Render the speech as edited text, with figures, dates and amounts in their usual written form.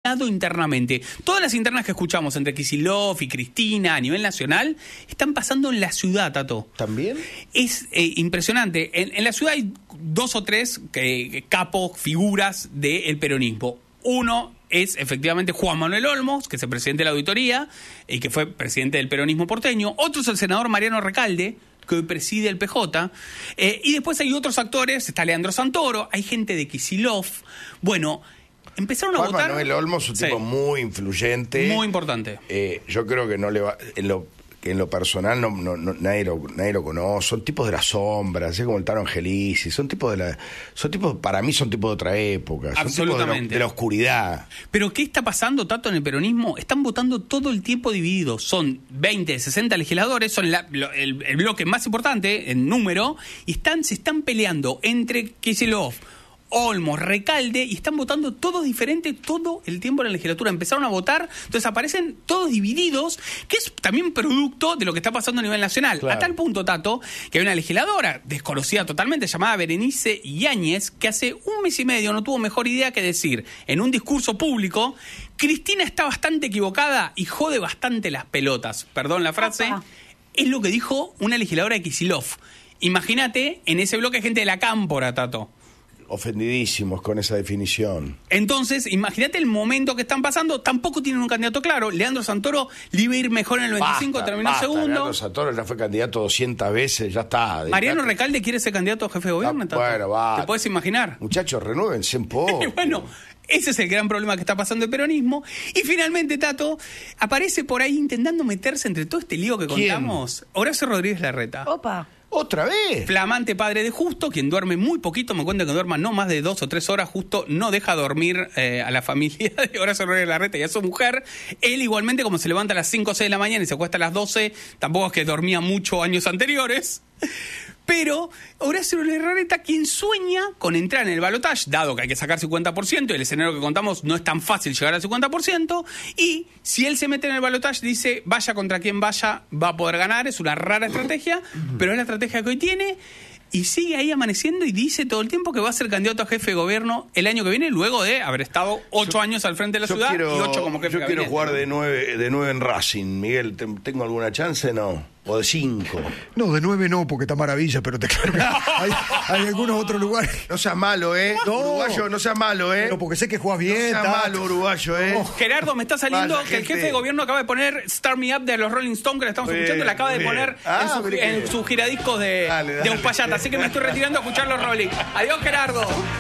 peleado internamente. Todas las internas que escuchamos entre Kicillof y Cristina a nivel nacional están pasando en la ciudad, Tato. ¿También? Es impresionante. En la ciudad hay 2 o 3 capos, figuras del peronismo. Uno es efectivamente Juan Manuel Olmos, que es el presidente de la auditoría y que fue presidente del peronismo porteño. Otro es el senador Mariano Recalde, que hoy preside el PJ. Y después hay otros actores, está Leandro Santoro, hay gente de Kicillof. Bueno, empezaron a votar. Juan Manuel Olmos es un tipo muy influyente. Muy importante. Yo creo que no le va... En lo personal nadie lo conoce, son tipos de la sombra, así como el Tano Angelici, son tipos para mí son tipos de otra época, son tipos de la oscuridad. Pero ¿qué está pasando, Tato, en el peronismo? Están votando todo el tiempo divididos, son 20, 60 legisladores, son el bloque más importante en número, y se están peleando entre Kicillof, Olmos, Recalde, y están votando todos diferentes todo el tiempo en la legislatura. Empezaron a votar, entonces aparecen todos divididos, que es también producto de lo que está pasando a nivel nacional. Claro. A tal punto, Tato, que hay una legisladora desconocida totalmente llamada Berenice Yáñez, que hace 1 mes y medio no tuvo mejor idea que decir en un discurso público: Cristina está bastante equivocada y jode bastante las pelotas. Perdón la frase. Opa. Es lo que dijo una legisladora de Kicillof. Imagínate, en ese bloque hay gente de la Cámpora, Tato. Ofendidísimos con esa definición. Entonces, imagínate el momento que están pasando. Tampoco tienen un candidato claro. Leandro Santoro le iba a ir mejor en el 25, terminó segundo. Leandro Santoro ya fue candidato 200 veces, ya está. Mariano Recalde quiere ser candidato a jefe de gobierno. Bueno, va. ¿Te puedes imaginar? Muchachos, renúvense un poco. Bueno, ese es el gran problema que está pasando el peronismo. Y finalmente, Tato, aparece por ahí intentando meterse entre todo este lío que contamos. Horacio Rodríguez Larreta. Opa. ¿Otra vez? Flamante padre de Justo, quien duerme muy poquito, me cuenta que duerma no más de 2 o 3 horas. Justo no deja dormir a la familia de Horacio Rodríguez Larreta y a su mujer. Él igualmente, como se levanta a las 5 o 6 de la mañana y se acuesta a las 12, tampoco es que dormía mucho años anteriores. Pero Horacio Rodríguez Larreta, quien sueña con entrar en el balotaje, dado que hay que sacar 50%, y el escenario que contamos no es tan fácil llegar al 50%, y si él se mete en el balotaje, dice, vaya contra quien vaya, va a poder ganar. Es una rara estrategia, pero es la estrategia que hoy tiene, y sigue ahí amaneciendo y dice todo el tiempo que va a ser candidato a jefe de gobierno el año que viene, luego de haber estado 8 años al frente de la ciudad y 8 como jefe de gabinete. Yo quiero jugar de 9 en Racing. Miguel, ¿tengo alguna chance? No. ¿O de 5? No, de 9 no, porque está maravilla, pero te claro que hay algunos otros lugares. No seas malo, No. Uruguayo, no seas malo, No, porque sé que jugás bien. No seas malo, uruguayo, No. Gerardo, me está saliendo que el jefe de gobierno acaba de poner Start Me Up de los Rolling Stones, que le estamos escuchando, le acaba de poner en sus giradiscos de Uspallata. Así que me estoy retirando a escuchar los Rolling. Adiós, Gerardo.